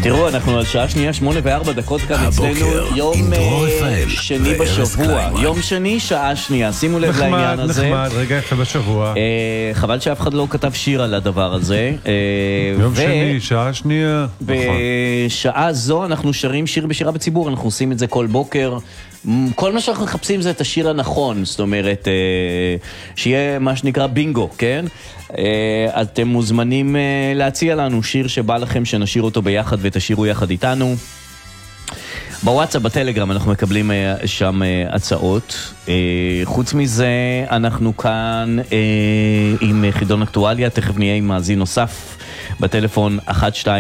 תראו, אנחנו על שעה שנייה 8:04 כאן אצלנו, יום שני בשבוע, יום שני שעה שנייה, שימו לב לעניין הזה. נחמד, רגע יפה בשבוע. חבל שאף אחד לא כתב שיר על הדבר הזה. יום שני, שעה שנייה. בשעה זו אנחנו שרים שיר בשירה בציבור, אנחנו עושים את זה כל בוקר. כל מה שאנחנו מחפשים זה את השיר הנכון, זאת אומרת, שיהיה מה שנקרא בינגו, כן? אתם מוזמנים להציע לנו שיר שבא לכם שנשיר אותו ביחד ותשירו יחד איתנו. בוואטסאפ, בטלגרם אנחנו מקבלים שם הצעות. חוץ מזה אנחנו כאן עם חידון אקטואליה, תכף נהיה עם מאזין נוסף בטלפון 1212-90-90-90.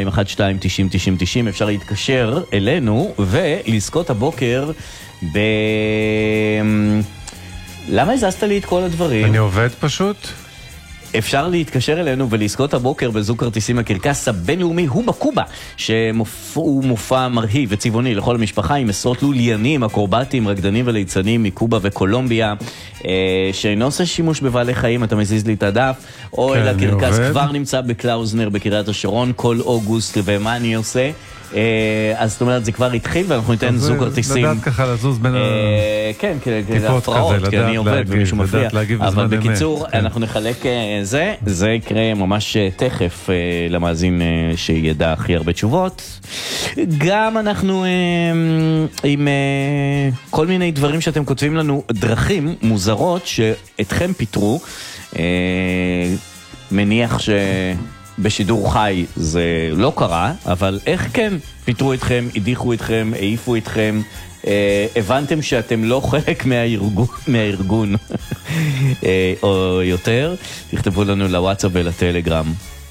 אפשר להתקשר אלינו ולזכות הבוקר למה הזזת לי את כל הדברים? אני עובד פשוט. אפשר להתקשר אלינו ולזכות הבוקר בזוג כרטיסים הקרקס הבינלאומי הובה קובה, שהוא מופע מרהיב וצבעוני לכל המשפחה עם עשרות לוליינים, אקרובטים, רקדנים וליצנים מקובה וקולומביה, שאינו עושה שימוש בבעלי חיים. אתה מזיז לי את הדף. או אל הקרקס כבר נמצא בקלאוזנר בקריית השרון כל אוגוסט, ומה אני עושה? אז זאת אומרת, זה כבר התחיל ואנחנו ניתן זוג כרטיסים. לדעת ככה לזוז בין כן, הפרעות, כי אני עובד ומישהו מפריע. אבל בקיצור, אנחנו נחלק זה יקרה ממש תכף למאזין שידע הכי הרבה תשובות. גם אנחנו עם כל מיני דברים שאתם כותבים לנו, דרכים מוזרות שאתכם פיתרו. מניח בשידור חי זה לא קרה, אבל איך כן פיתרו אתכם, הדיחו אתכם, העיפו אתכם, הבנתם שאתם לא חלק מהארגון או יותר, תכתבו לנו לוואטסאפ ולטלגרם.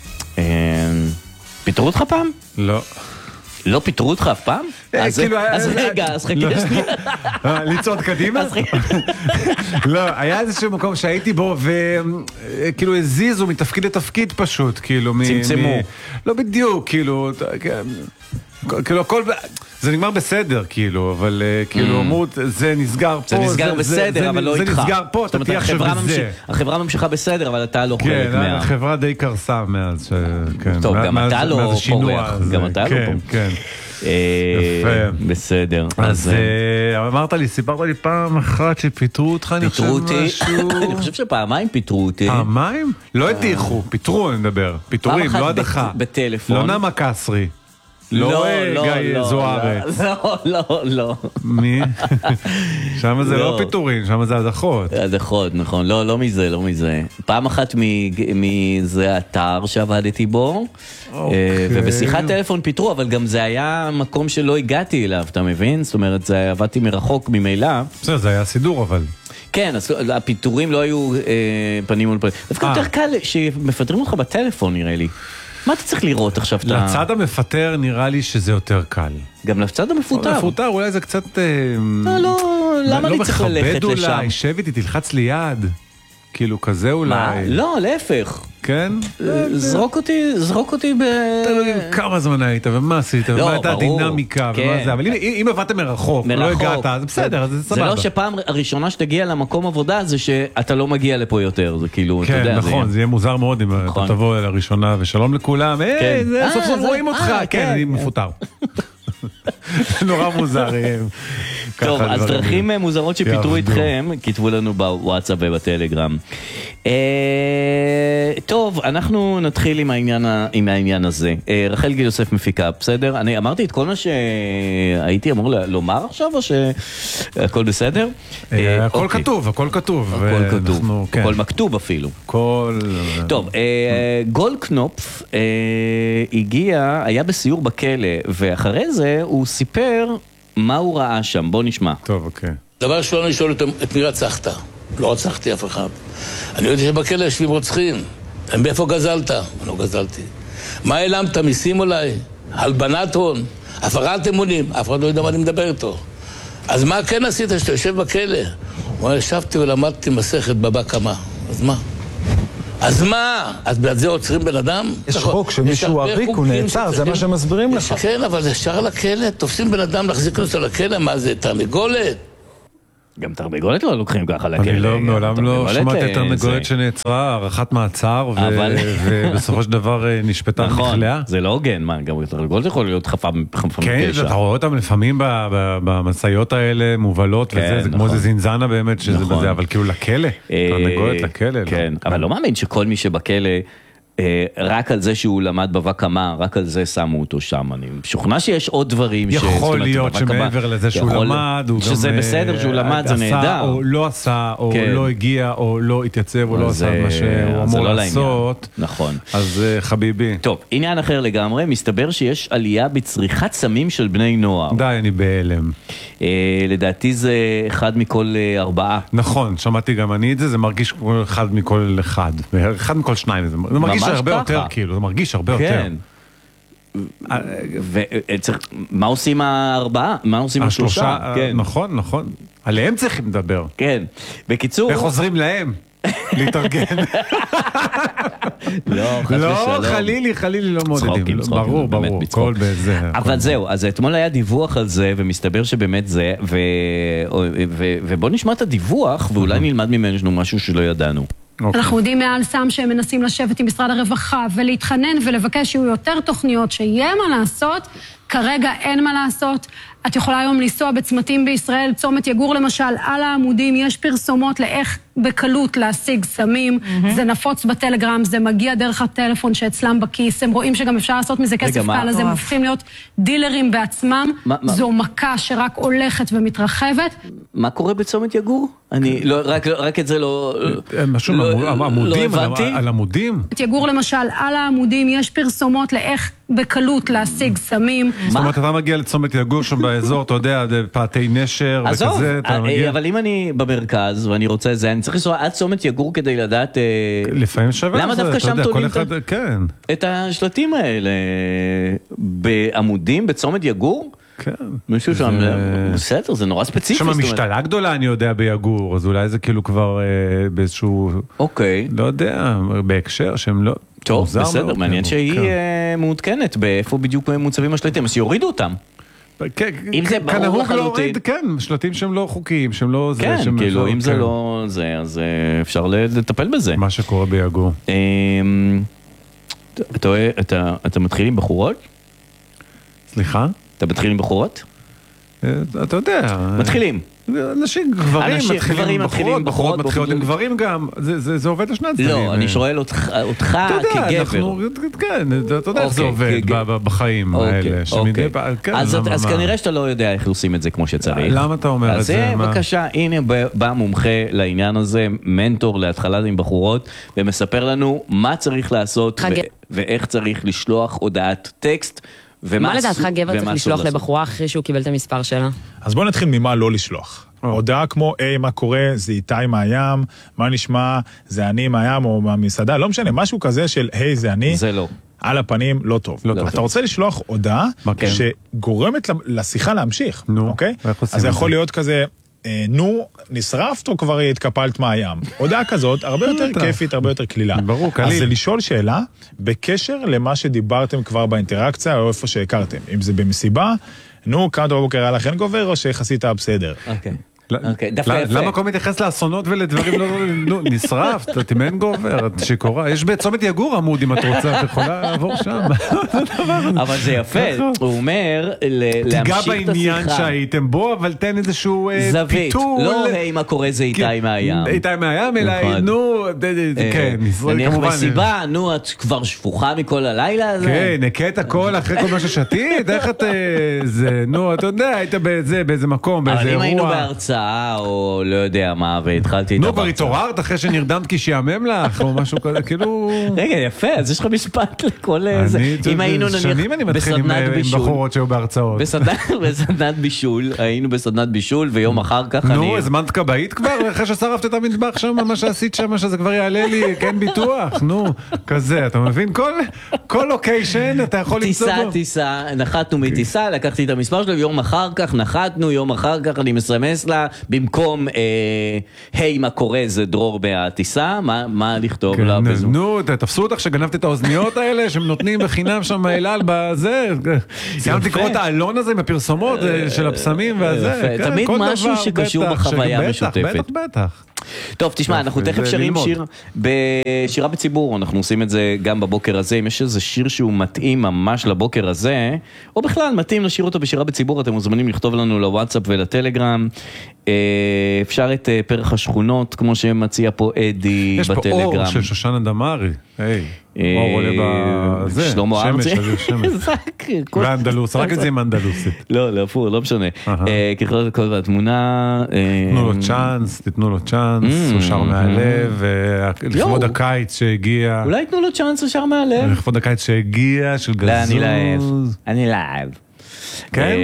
פיתרו אותך פעם? לא. לא פיתרו אותך אף פעם? אז רגע, אז חכה שנייה. לצעוד קדימה? לא, היה איזשהו מקום שהייתי בו וכאילו הזיזו מתפקיד לתפקיד פשוט, כאילו צמצמו. לא בדיוק, כאילו הכל זה נגמר בסדר, כאילו, אבל כאילו אמרו, זה נסגר פה, זה נסגר בסדר, אבל לא איתך. זה נסגר פה, אתה תהיה עכשיו בזה. החברה ממשיכה בסדר, אבל אתה לא חלק כן, החברה די קרסה מאז. טוב, גם אתה לא פורח, גם אתה לא פורח. כן, יפה. בסדר. אז אמרת לי, סיפרת לי פעם אחת שפיתרו אותך, אני חושב משהו. אני חושב שפעמיים פיתרו אותי. פעמיים? לא הדיחו, פיתרו, אני מדבר. פיתורים, לא הדחה. בטלפון. לא נמה קסרי. לא גיא זוארץ. לא. מי? שם זה לא פיתורים, שם זה הדחות. הדחות, נכון. לא מזה. פעם אחת מזה אתר שעבדתי בו, ובשיחת טלפון פיתרו, אבל גם זה היה מקום שלא הגעתי אליו, אתה מבין? זאת אומרת, עבדתי מרחוק ממילא. בסדר, זה היה סידור, אבל... כן, הפיתורים לא היו פנים מול פנים. דווקא יותר קל שמפטרים אותך בטלפון, נראה לי. מה אתה צריך לראות עכשיו? לצד המפטר נראה לי שזה יותר קל. גם לצד המפוטר. המפוטר אולי זה קצת... לא, למה אני צריך ללכת לשם? אולי, שב איתי, תלחץ לי יד. כאילו כזה אולי. מה? לא, להפך. כן? זרוק אותי תלוי כמה זמן היית ומה עשית ומה הייתה הדינמיקה ומה זה. אבל אם עבדת מרחוק, לא הגעת, אז בסדר, אז זה סבבה. זה לא שפעם הראשונה שתגיע למקום עבודה זה שאתה לא מגיע לפה יותר. זה כאילו, אתה יודע. כן, נכון, זה יהיה מוזר מאוד אם אתה תבוא לראשונה ושלום לכולם. סוף סוף רואים אותך. כן, אני מפוטר. נורא מוזר. טוב, אז דרכים מוזרות שפיתרו איתכם, כתבו לנו בוואטסאפ ובטלגרם. טוב, אנחנו נתחיל עם העניין הזה. רחל גיל יוסף מפיקה, בסדר? אני אמרתי את כל מה שהייתי אמור לומר עכשיו, או שהכל בסדר? הכל כתוב, הכל כתוב. הכל מכתוב אפילו. טוב, גולדקנופ היה בסיור בכלא, ואחרי זה הוא סיפר מה הוא ראה שם. בוא נשמע. טוב, אוקיי. דבר ראשון, אני שואל את מי רצחת? לא רצחתי אף אחד. אני יודע שבכלא יושבים רוצחים. מאיפה גזלת? אני לא גזלתי. מה העלמת? מיסים אולי? הלבנת הון? הפרת אמונים? אף אחד לא יודע מה אני מדבר איתו. אז מה כן עשית שאתה יושב בכלא? הוא אומר, ישבתי ולמדתי מסכת בבא קמא. אז מה? אז בעד זה עוצרים בן אדם? יש חוק שמישהו עריק, הוא נעצר, זה מה שמסבירים לך. כן, אבל זה שר לכלא, תופסים בן אדם להחזיק אותו לכלא, מה זה, תרנגולת? גם תרנגולת לא לוקחים ככה לכלא. אני לא, מעולם לא שמעתי את תרנגולת שנעצרה, הערכת מעצר, ובסופו של דבר נשפטה ונכלאה. זה לא הוגן, מה, גם תרנגולת יכול להיות חפה מפשע. כן, אתה רואה אותם לפעמים במשאיות האלה מובלות, וזה כמו זה זינזנה באמת, שזה בזה, אבל כאילו לכלא, תרנגולת לכלא. כן, אבל לא מאמין שכל מי שבכלא, רק על זה שהוא למד בבקמה, רק על זה שמו אותו שם. אני משוכנע שיש עוד דברים יכול להיות שמעבר לזה שהוא למד, שזה בסדר שהוא למד, זה נהדר. או לא עשה, או לא הגיע, או לא התייצב, או לא עשה מה שהוא אמור לעשות. נכון. אז חביבי. טוב, עניין אחר לגמרי, מסתבר שיש עלייה בצריכת סמים של בני נוער. די, אני בהלם. לדעתי זה 1 מכל 4. נכון, שמעתי גם אני את זה, זה מרגיש כמו 1 מכל 1. 1 מכל 2, זה מרגיש הרבה יותר, כאילו, זה מרגיש הרבה יותר. מה עושים 4? מה עושים 3? נכון, נכון. עליהם צריכים לדבר. כן. בקיצור... איך עוזרים להם להתארגן. לא, חס ושלום. חלילי לא מודדים. ברור, כל בזה. אבל זהו, אז אתמול היה דיווח על זה, ומסתבר שבאמת זה, ובוא נשמע את הדיווח, ואולי נלמד ממנו משהו שלא ידענו. אנחנו יודעים מעל סם שהם מנסים לשבת עם משרד הרווחה ולהתחנן ולבקש שיהיו יותר תוכניות שיהיה מה לעשות. כרגע אין מה לעשות. את יכולה היום לנסוע בצמתים בישראל, צומת יגור למשל, על העמודים יש פרסומות לאיך בקלות להשיג סמים. זה נפוץ בטלגרם, זה מגיע דרך הטלפון שאצלם בכיס, הם רואים שגם אפשר לעשות מזה כסף קל, אז הם הופכים להיות דילרים בעצמם. זו מכה שרק הולכת ומתרחבת. מה קורה בצומת יגור? אני רק את זה לא הבנתי. על עמודים? יגור למשל, על העמודים יש פרסומות לאיך בקלות להשיג סמים. זאת אומרת, אתה מגיע לצומת יגור שם באזור, אתה יודע, פאתי נשר וכזה, אתה מגיע... אבל אם אני במרכז ואני רוצה זה, אני צריך לנסוע עד צומת יגור כדי לדעת... לפעמים שווה. למה דווקא שם תולים את השלטים האלה? בעמודים, בצומת יגור? כן. מישהו שם, בסדר, זה נורא ספציפי. שם המשתלה גדולה, אני יודע, ביגור, אז אולי זה כאילו כבר באיזשהו... אוקיי. לא יודע, בהקשר שהם לא... טוב, בסדר, מעניין שהיא מעודכנת באיפה בדיוק מוצבים השלטים, אז יורידו אותם. אם זה ברור לחלוטין. כן, שלטים שהם לא חוקיים, שהם לא... כן, כאילו, אם זה לא זה, אז אפשר לטפל בזה. מה שקורה ביגור. אתה מתחיל עם בחורות? סליחה? אתה מתחיל עם בחורות? אתה יודע. מתחילים. אנשים, גברים מתחילים עם בחורות מתחילות עם גברים גם, זה עובד לשני הצדדים. לא, אני שואל אותך כגבר. כן, אתה יודע איך זה עובד בחיים האלה. אז כנראה שאתה לא יודע איך עושים את זה כמו שצריך. למה אתה אומר את זה? אז בבקשה, הנה בא מומחה לעניין הזה, מנטור להתחלה עם בחורות, ומספר לנו מה צריך לעשות ואיך צריך לשלוח הודעת טקסט. מה לדעתך גבר צריך לשלוח לבחורה אחרי שהוא קיבל את המספר שלה? אז בוא נתחיל ממה לא לשלוח. הודעה כמו, היי, מה קורה? זה איתי מהים, מה נשמע? זה אני מהים או מהמסעדה, לא משנה, משהו כזה של, היי, זה אני. זה לא. על הפנים, לא טוב. אתה רוצה לשלוח הודעה שגורמת לשיחה להמשיך, אוקיי? אז זה יכול להיות כזה, נו, נשרפת או כבר התקפלת מהים? הודעה כזאת, הרבה יותר כיפית, הרבה יותר כלילה. ברור, קליל. אז זה לשאול שאלה, בקשר למה שדיברתם כבר באינטראקציה, או איפה שהכרתם. אם זה במסיבה, נו, כמה דבר בוקר היה לכן גובר, או שיחסית היה בסדר. אוקיי. למה כל מתייחס לאסונות ולדברים לא נשרף, תימן גובר, את שקורה, יש בצומת יגור עמוד אם את רוצה, את יכולה לעבור שם. אבל זה יפה, הוא אומר להמשיך את השיחה. תיגע בעניין שהייתם בו, אבל תן איזשהו זווית, לא היי מה קורא זה איתי מהים. איתי מהים, אלא נו, כן, נניח בסיבה, נו את כבר שפוכה מכל הלילה הזה. כן, נקט הכל אחרי כל מה ששתית, איך את זה, נו, אתה יודע, היית באיזה מקום, באיזה אירוע. אבל אם היינו בהרצאה, או לא יודע מה, והתחלתי... נו, כבר התעוררת אחרי שנרדמת כי שיאמם לך, או משהו כזה, כאילו... רגע, יפה, אז יש לך משפט לכל זה. אם היינו נניח שנים אני מתחיל עם בחורות שהיו בהרצאות. בסדנת בישול, היינו בסדנת בישול, ויום אחר כך אני... נו, הזמנת כבאית כבר, אחרי ששרפת את המטבח שם, מה שעשית שם, שזה כבר יעלה לי, כן ביטוח, נו, כזה, אתה מבין? כל לוקיישן, אתה יכול למצוא בו. טיסה, נחתנו מטיסה, לקחתי את המספר שלו, יום אחר כך נחתנו, יום אחר כך אני מסמס לה, במקום היי מה קורה זה דרור מהטיסה, מה לכתוב לה בזו? נו, תפסו אותך שגנבת את האוזניות האלה שהם נותנים בחינם שם אליל בזה, סיימת לקרוא את העלון הזה עם הפרסומות של הפסמים והזה, תמיד משהו שקשור בחוויה משותפת. בטח. טוב, תשמע, אנחנו תכף שרים שיר בשירה בציבור, אנחנו עושים את זה גם בבוקר הזה, אם יש איזה שיר שהוא מתאים ממש לבוקר הזה, או בכלל מתאים לשיר אותו בשירה בציבור, אתם מוזמנים לכתוב לנו לוואטסאפ ולטלגרם, אפשר את פרח השכונות, כמו שמציע פה אדי בטלגרם. יש פה אור של שושנה דמארי, אור עולה בזה, שלמה ארצי. ואנדלוס, רק את זה עם אנדלוסית. לא, לא משנה. ככל כל התמונה... תתנו לו צ'אנס, הוא שר מהלב, לכבוד הקיץ שהגיע. אולי תנו לו צ'אנס, הוא שר מהלב. לכבוד הקיץ שהגיע, של גזוז. אני לאהב. כן?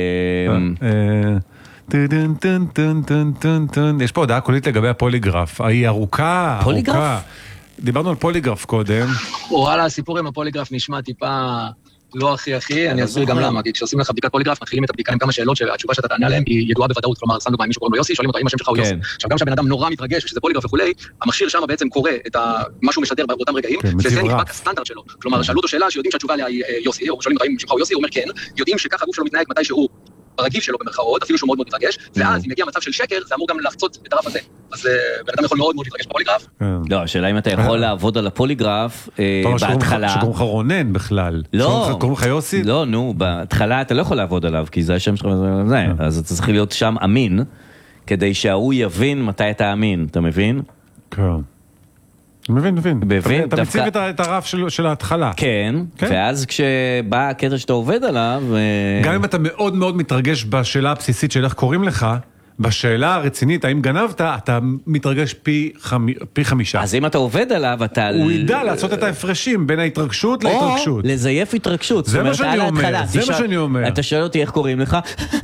יש פה הודעה קולית לגבי הפוליגרף, היא ארוכה. פוליגרף? דיברנו על פוליגרף קודם. וואלה, הסיפור עם הפוליגרף נשמע טיפה לא הכי, אני אסביר גם למה, כי כשעושים לך בדיקת פוליגרף, מתחילים את הבדיקה עם כמה שאלות שהתשובה שאתה תענה עליהן היא ידועה בוודאות, כלומר, סתם דוגמה, מישהו קוראים לו יוסי, שואלים אותו, אם השם שלך הוא יוסי. עכשיו, גם שהבן אדם נורא מתרגש, ושזה פוליגרף וכולי, המכשיר שם בעצם קורא את מה שהוא משדר באותם רגעים, וזה נקבע כסטנדרט שלו. כלומר, שאלו אותו שאלה שיודעים שהתשובה עליה היא יוסי, או שואלים אותו אם השם שלך הוא יוסי, הוא אומר כן, יודעים שככה הגוף שלו מתנהג מתי שהוא ברגיל שלו במרכאות, אפילו שהוא מאוד מאוד מתרגש, ואז אם יגיע מצב של שקר, זה אמור גם לחצות את הרף הזה. אז בן אדם יכול מאוד מאוד להתרגש בפוליגרף. לא, השאלה אם אתה יכול לעבוד על הפוליגרף בהתחלה. שקוראים לך רונן בכלל. לא. קוראים לך יוסי? לא, נו, בהתחלה אתה לא יכול לעבוד עליו, כי זה השם שלך וזה, אז אתה צריך להיות שם אמין, כדי שההוא יבין מתי אתה אמין, אתה מבין? כן. מבין. אתה מציב את הרף של ההתחלה. כן, ואז כשבא הקטע שאתה עובד עליו... גם אם אתה מאוד מאוד מתרגש בשאלה הבסיסית של איך קוראים לך, בשאלה הרצינית, האם גנבת, אתה מתרגש פי 5. אז אם אתה עובד עליו, אתה... הוא ידע לעשות את ההפרשים בין ההתרגשות להתרגשות. או לזייף התרגשות. זה מה שאני אומר. אתה שואל אותי איך קוראים לך?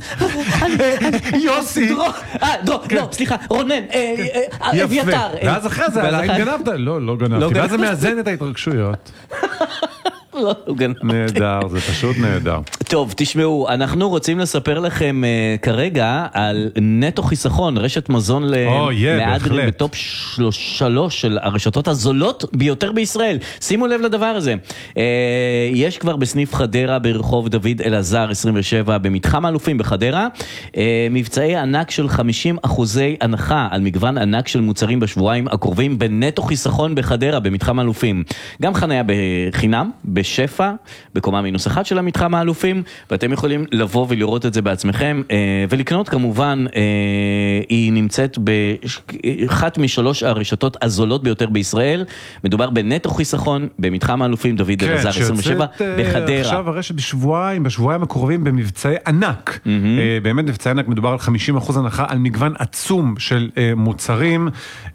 יוסי. לא, סליחה, רונן, אביתר. ואז אחרי זה, האם גנבת? לא גנבתי. ואז זה מאזן את ההתרגשויות. נהדר, זה פשוט נהדר. טוב, תשמעו, אנחנו רוצים לספר לכם כרגע על נטו חיסכון, רשת מזון למהדרין בטופ 3 של הרשתות הזולות ביותר בישראל. שימו לב לדבר הזה. יש כבר בסניף חדרה ברחוב דוד אלעזר 27 במתחם האלופים בחדרה, מבצעי ענק של 50% הנחה על מגוון ענק של מוצרים בשבועיים הקרובים בנטו חיסכון בחדרה במתחם האלופים. גם חניה בחינם, בשפע, בקומה -1 של המתחם האלופים, ואתם יכולים לבוא ולראות את זה בעצמכם, ולקנות כמובן, היא נמצאת באחת מ3 הרשתות הזולות ביותר בישראל, מדובר בנטו חיסכון, במתחם האלופים, דוד אלעזר 27, בחדרה. עכשיו הרשת בשבועיים הקרובים במבצעי ענק, באמת מבצעי ענק, מדובר על 50% הנחה, על מגוון עצום של מוצרים,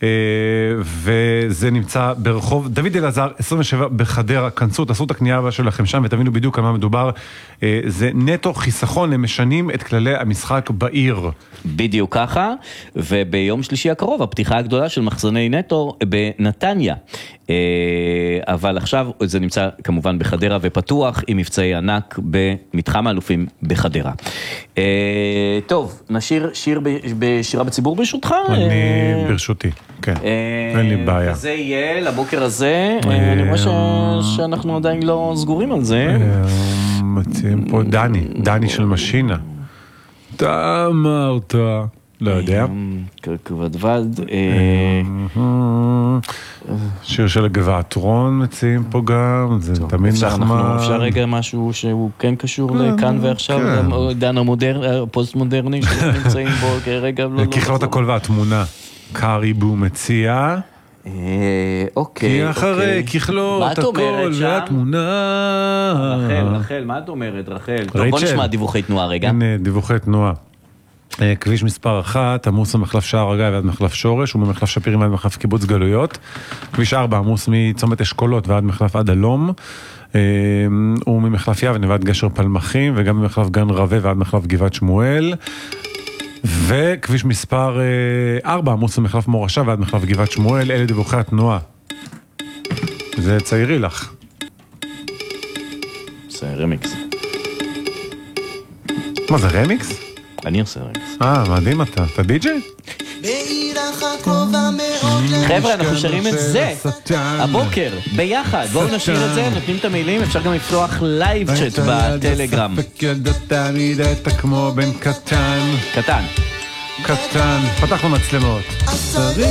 וזה נמצא ברחוב דוד אלעזר 27 בחדרה, כנסו, תעשו את הקנייה הבאה שלכם שם ותבינו בדיוק על מה מדובר. זה נטו חיסכון, הם משנים את כללי המשחק בעיר. בדיוק ככה, וביום שלישי הקרוב הפתיחה הגדולה של מחסני נטו בנתניה. אבל עכשיו זה נמצא כמובן בחדרה ופתוח עם מבצעי ענק במתחם האלופים בחדרה. טוב, נשיר שיר בשירה בציבור ברשותך? אני ברשותי, כן, אין לי בעיה. זה יהיה לבוקר הזה, אני רואה שאנחנו עדיין לא סגורים על זה. מציעים פה דני של משינה. אתה אמרת, לא יודע. כבדווד. שיר של גבעתרון מציעים פה גם, זה תמיד נחמד. אפשר רגע משהו שהוא כן קשור לכאן ועכשיו, עידן הפוסט-מודרני שנמצאים בו כרגע. ככלות הכל והתמונה. קריבו מציע. אוקיי. כי אחרי ככלות הכל והתמונה. רחל, מה את אומרת, רחל? טוב, בוא נשמע דיווחי תנועה רגע. הנה, דיווחי תנועה. כביש מספר 1, עמוס ממחלף שער הגיא ועד מחלף שורש, וממחלף שפירים ועד מחלף קיבוץ גלויות. כביש 4, עמוס מצומת אשכולות ועד מחלף עד אלום, וממחלף יבנה ועד גשר פלמחים, וגם ממחלף גן רווה ועד מחלף גבעת שמואל. וכביש מספר 4, עמוס ממחלף מורשה ועד מחלף גבעת שמואל. אלה דיווחי התנועה. זה צעירי לך. זה רמיקס. מה זה רמיקס? אני עושה רמיקס. מדהים אתה די-ג'יי? חבר'ה, אנחנו שרים את זה הבוקר ביחד. בואו נשאיר את זה, נותנים את המילים, אפשר גם לפתוח לייב צ'אט בטלגרם. אתה כמו בן קטן. קטן. פתחנו מצלמות.